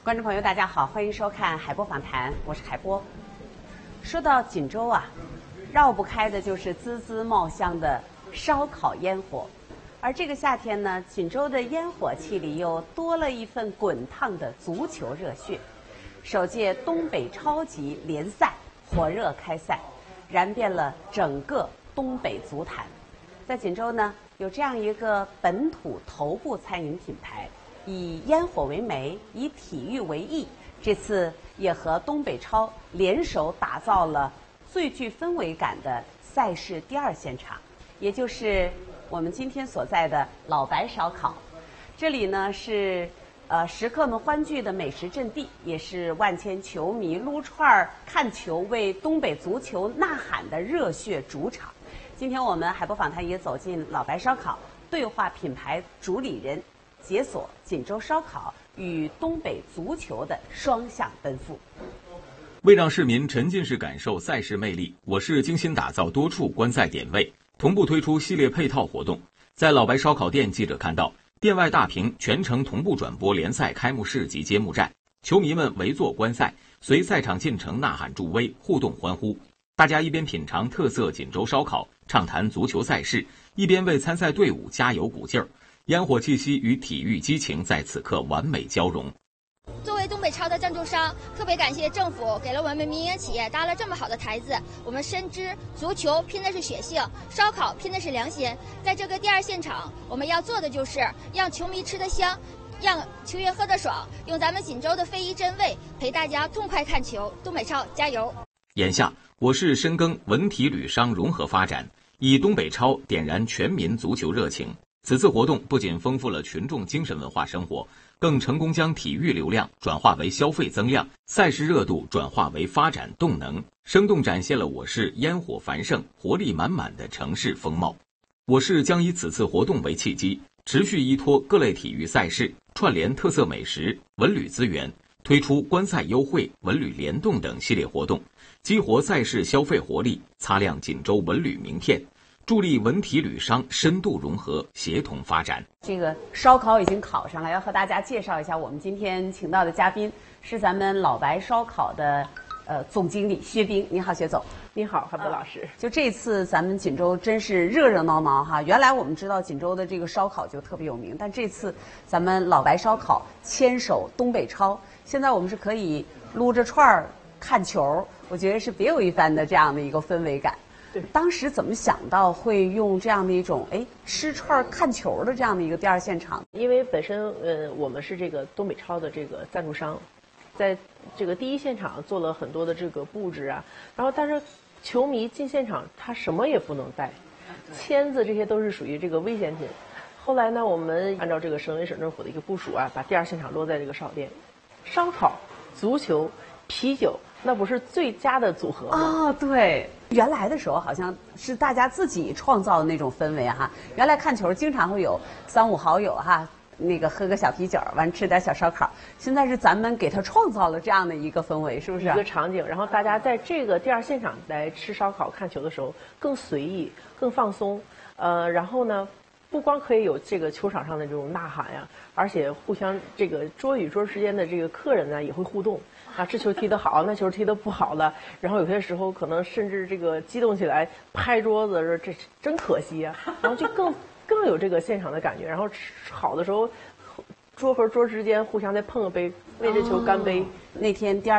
观众朋友，大家好，欢迎收看海波访谈，我是海波。说到锦州啊，绕不开的就是滋滋冒香的烧烤烟火。而这个夏天呢，锦州的烟火气里又多了一份滚烫的足球热血。首届东北超级联赛火热开赛，燃遍了整个东北足坛。在锦州呢，有这样一个本土头部餐饮品牌，以烟火为媒，以体育为艺，这次也和东北超联手打造了最具氛围感的赛事第二现场，也就是我们今天所在的老白烧烤。这里呢是食客们欢聚的美食阵地，也是万千球迷撸串看球为东北足球呐喊的热血主场。今天我们海波访谈也走进老白烧烤，对话品牌主理人，解锁锦州烧烤与东北足球的双向奔赴。 为让市民沉浸式感受赛事魅力，我市精心打造多处观赛点位，同步推出系列配套活动。在老白烧烤店，记者看到店外大屏全程同步转播联赛开幕式及揭幕战，球迷们围坐观赛，随赛场进程呐喊助威，互动欢呼。大家一边品尝特色锦州烧烤，畅谈足球赛事，一边为参赛队伍加油鼓劲儿。烟火气息与体育激情在此刻完美交融。 作为东北超的赞助商，特别感谢政府给了我们民营企业搭了这么好的台子。我们深知足球拼的是血性，烧烤拼的是良心。在这个第二现场，我们要做的就是让球迷吃得香，让球员喝得爽，用咱们锦州的非遗真味陪大家痛快看球。东北超加油！ 眼下，我市深耕文体旅商融合发展，以东北超点燃全民足球热情。此次活动不仅丰富了群众精神文化生活，更成功将体育流量转化为消费增量，赛事热度转化为发展动能，生动展现了我市烟火繁盛、活力满满的城市风貌。我市将以此次活动为契机，持续依托各类体育赛事，串联特色美食、文旅资源，推出观赛优惠、文旅联动等系列活动，激活赛事消费活力，擦亮锦州文旅名片，助力文体旅商深度融合、协同发展。 这个烧烤已经烤上了，要和大家介绍一下，我们今天请到的嘉宾是咱们老白烧烤的总经理薛冰。你好，薛总。 你好，海波老师。 就这次咱们锦州真是热热闹闹哈。原来我们知道锦州的这个烧烤就特别有名，但这次咱们老白烧烤牵手东北超，现在我们是可以撸着串儿看球，我觉得是别有一番的这样的一个氛围感。 对， 当时怎么想到会用这样的一种吃串看球的这样的一个第二现场？ 因为本身我们是这个东北超的这个赞助商，在这个第一现场做了很多的这个布置啊，然后但是球迷进现场他什么也不能带，签字这些都是属于这个危险品。后来呢，我们按照这个省委省政府的一个部署啊，把第二现场落在这个烧烤店，烧烤、足球、啤酒，那不是最佳的组合吗？ 哦，对。原来的时候好像是大家自己创造的那种氛围哈。原来看球经常会有3、5好友哈，那个喝个小啤酒，完吃点小烧烤。现在是咱们给他创造了这样的一个氛围，是不是？ 一个场景，然后大家在这个第二现场来吃烧烤、看球的时候更随意、更放松。然后呢，不光可以有这个球场上的这种呐喊呀，而且互相这个桌与桌之间的这个客人呢也会互动。啊，这球踢得好，那球踢得不好了，然后有些时候可能甚至这个激动起来拍桌子，说这真可惜啊，然后就更有这个现场的感觉。然后吃好的时候，桌和桌之间互相再碰个杯，为这球干杯。 那天第二